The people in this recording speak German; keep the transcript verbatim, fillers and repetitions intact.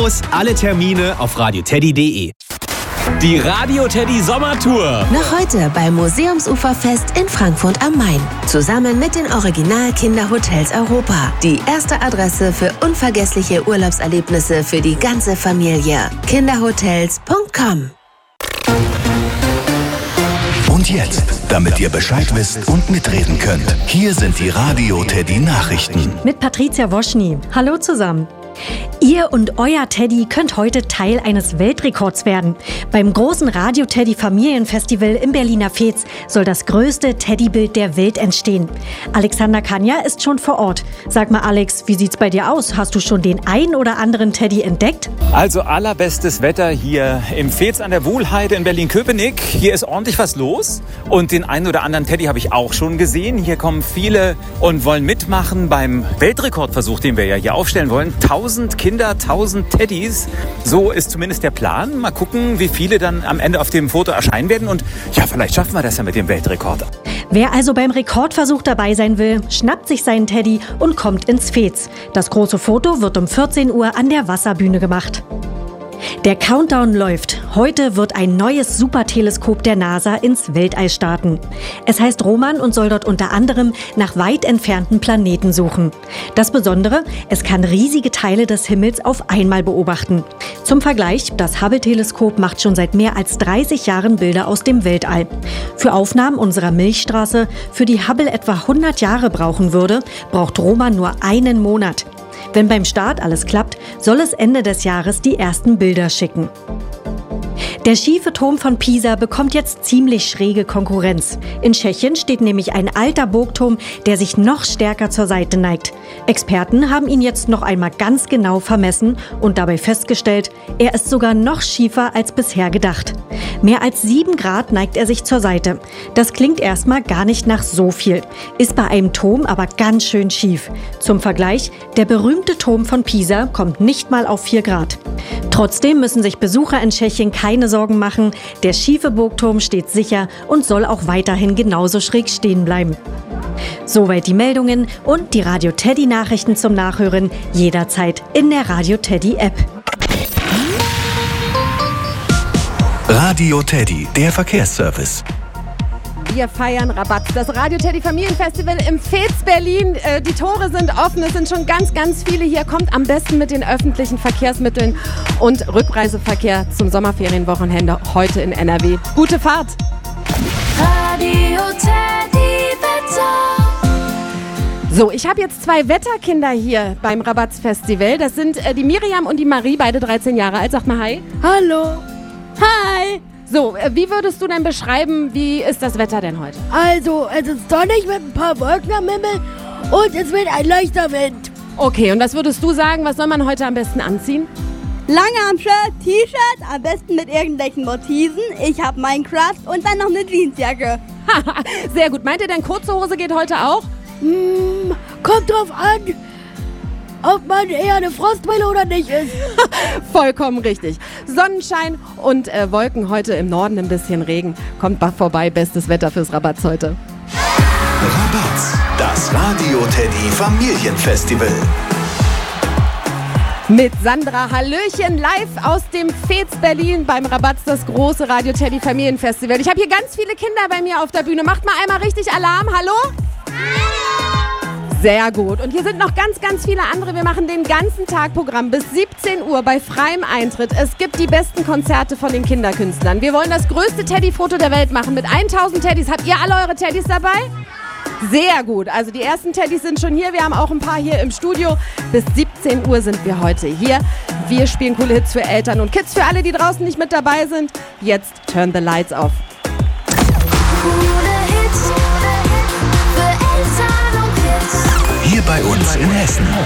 Infos, alle Termine auf radioteddy punkt de. Die Radio Teddy Sommertour. Noch heute beim Museumsuferfest in Frankfurt am Main. Zusammen mit den Original-Kinderhotels Europa. Die erste Adresse für unvergessliche Urlaubserlebnisse für die ganze Familie. kinderhotels punkt com. Und jetzt, damit ihr Bescheid wisst und mitreden könnt, hier sind die Radio Teddy Nachrichten. Mit Patricia Woschny. Hallo zusammen. Ihr und euer Teddy könnt heute Teil eines Weltrekords werden. Beim großen Radio Teddy Familienfestival im Berliner Veets soll das größte Teddybild der Welt entstehen. Alexander Kanja ist schon vor Ort. Sag mal Alex, wie sieht's bei dir aus? Hast du schon den ein oder anderen Teddy entdeckt? Also allerbestes Wetter hier im Veets an der Wuhlheide in Berlin-Köpenick. Hier ist ordentlich was los und den einen oder anderen Teddy habe ich auch schon gesehen. Hier kommen viele und wollen mitmachen beim Weltrekordversuch, den wir ja hier aufstellen wollen. tausend Kinder, tausend Teddys. So ist zumindest der Plan. Mal gucken, wie viele dann am Ende auf dem Foto erscheinen werden. Und ja, vielleicht schaffen wir das ja mit dem Weltrekord. Wer also beim Rekordversuch dabei sein will, schnappt sich seinen Teddy und kommt ins Veets. Das große Foto wird um vierzehn Uhr an der Wasserbühne gemacht. Der Countdown läuft. Heute wird ein neues Superteleskop der NASA ins Weltall starten. Es heißt Roman und soll dort unter anderem nach weit entfernten Planeten suchen. Das Besondere, es kann riesige Teile des Himmels auf einmal beobachten. Zum Vergleich, das Hubble-Teleskop macht schon seit mehr als dreißig Jahren Bilder aus dem Weltall. Für Aufnahmen unserer Milchstraße, für die Hubble etwa hundert Jahre brauchen würde, braucht Roman nur einen Monat. Wenn beim Start alles klappt, soll es Ende des Jahres die ersten Bilder schicken. Der schiefe Turm von Pisa bekommt jetzt ziemlich schräge Konkurrenz. In Tschechien steht nämlich ein alter Burgturm, der sich noch stärker zur Seite neigt. Experten haben ihn jetzt noch einmal ganz genau vermessen und dabei festgestellt, er ist sogar noch schiefer als bisher gedacht. Mehr als sieben Grad neigt er sich zur Seite. Das klingt erstmal gar nicht nach so viel, ist bei einem Turm aber ganz schön schief. Zum Vergleich, der berühmte Turm von Pisa kommt nicht mal auf vier Grad. Trotzdem müssen sich Besucher in Tschechien keine Sorgen machen. Der schiefe Burgturm steht sicher und soll auch weiterhin genauso schräg stehen bleiben. Soweit die Meldungen und die Radio Teddy Nachrichten zum Nachhören jederzeit in der Radio Teddy App. Radio Teddy, der Verkehrsservice. Wir feiern Rabatt. Das Radio Teddy Familienfestival im Veets Berlin. Äh, die Tore sind offen. Es sind schon ganz, ganz viele hier. Kommt am besten mit den öffentlichen Verkehrsmitteln und Rückreiseverkehr zum Sommerferienwochenende heute in N R W. Gute Fahrt! Radio Teddy Wetter. So, ich habe jetzt zwei Wetterkinder hier beim Rabatz-Festival. Das sind äh, die Miriam und die Marie, beide dreizehn Jahre alt. Sagt mal Hi. Hallo. Hi. So, äh, wie würdest du denn beschreiben, wie ist das Wetter denn heute? Also, es ist sonnig mit ein paar Wolken am Himmel und es weht ein leichter Wind. Okay, und was würdest du sagen, was soll man heute am besten anziehen? Lange Arm-Shirt, T-Shirt, am besten mit irgendwelchen Motiven. Ich habe Minecraft und dann noch eine Jeansjacke. Sehr gut. Meint ihr denn, kurze Hose geht heute auch? Hm, kommt drauf an, ob man eher eine Frostbrille oder nicht ist. Vollkommen richtig. Sonnenschein und äh, Wolken, heute im Norden ein bisschen Regen. Kommt vorbei, bestes Wetter fürs Rabatz heute. Rabatz, das Radio Teddy Familienfestival. Mit Sandra Hallöchen live aus dem Veets Berlin beim Rabatz, das große Radio Teddy Familienfestival. Ich habe hier ganz viele Kinder bei mir auf der Bühne. Macht mal einmal richtig Alarm. Hallo? Sehr gut. Und hier sind noch ganz, ganz viele andere. Wir machen den ganzen Tag Programm bis siebzehn Uhr bei freiem Eintritt. Es gibt die besten Konzerte von den Kinderkünstlern. Wir wollen das größte Teddy-Foto der Welt machen mit tausend Teddys. Habt ihr alle eure Teddys dabei? Sehr gut. Also die ersten Teddys sind schon hier. Wir haben auch ein paar hier im Studio. Bis siebzehn Uhr sind wir heute hier. Wir spielen coole Hits für Eltern und Kids. Für alle, die draußen nicht mit dabei sind, jetzt Turn the Lights Off. Coole Hits für Eltern und Kids. Hier bei uns in Hessen.